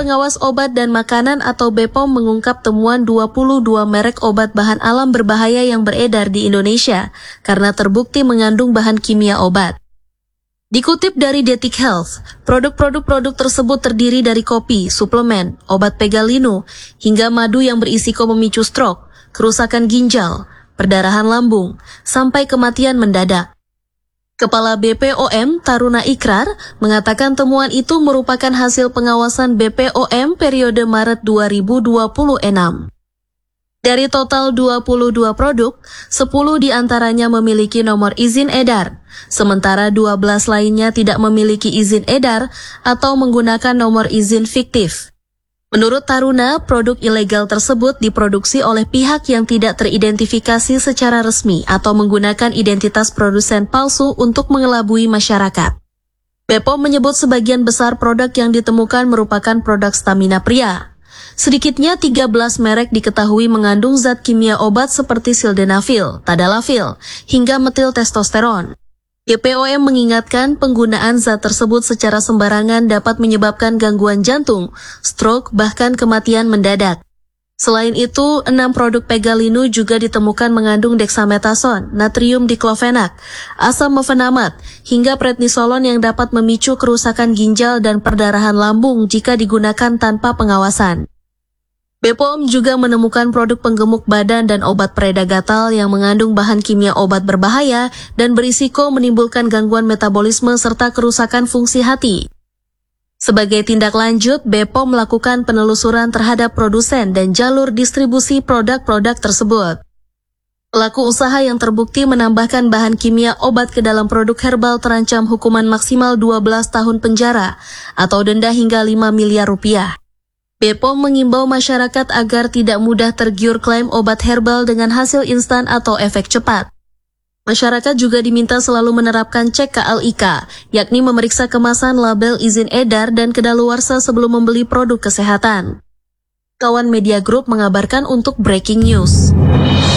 Pengawas Obat dan Makanan atau BPOM mengungkap temuan 22 merek obat bahan alam berbahaya yang beredar di Indonesia karena terbukti mengandung bahan kimia obat. Dikutip dari Detik Health, produk tersebut terdiri dari kopi, suplemen, obat pegalino, hingga madu yang berisiko memicu stroke, kerusakan ginjal, perdarahan lambung, sampai kematian mendadak. Kepala BPOM Taruna Ikrar mengatakan temuan itu merupakan hasil pengawasan BPOM periode Maret 2026. Dari total 22 produk, 10 diantaranya memiliki nomor izin edar, sementara 12 lainnya tidak memiliki izin edar atau menggunakan nomor izin fiktif. Menurut Taruna, produk ilegal tersebut diproduksi oleh pihak yang tidak teridentifikasi secara resmi atau menggunakan identitas produsen palsu untuk mengelabui masyarakat. BPOM menyebut sebagian besar produk yang ditemukan merupakan produk stamina pria. Sedikitnya 13 merek diketahui mengandung zat kimia obat seperti sildenafil, tadalafil, hingga metil testosteron. BPOM mengingatkan penggunaan zat tersebut secara sembarangan dapat menyebabkan gangguan jantung, stroke, bahkan kematian mendadak. Selain itu, 6 produk pegalino juga ditemukan mengandung dexamethasone, natrium diklofenak, asam mefenamat, hingga prednisolon yang dapat memicu kerusakan ginjal dan perdarahan lambung jika digunakan tanpa pengawasan. BPOM juga menemukan produk penggemuk badan dan obat pereda gatal yang mengandung bahan kimia obat berbahaya dan berisiko menimbulkan gangguan metabolisme serta kerusakan fungsi hati. Sebagai tindak lanjut, BPOM melakukan penelusuran terhadap produsen dan jalur distribusi produk-produk tersebut. Pelaku usaha yang terbukti menambahkan bahan kimia obat ke dalam produk herbal terancam hukuman maksimal 12 tahun penjara atau denda hingga 5 miliar rupiah. BPOM mengimbau masyarakat agar tidak mudah tergiur klaim obat herbal dengan hasil instan atau efek cepat. Masyarakat juga diminta selalu menerapkan cek KLIK, yakni memeriksa kemasan label izin edar dan kedaluarsa sebelum membeli produk kesehatan. Kawan Media Group mengabarkan untuk Breaking News.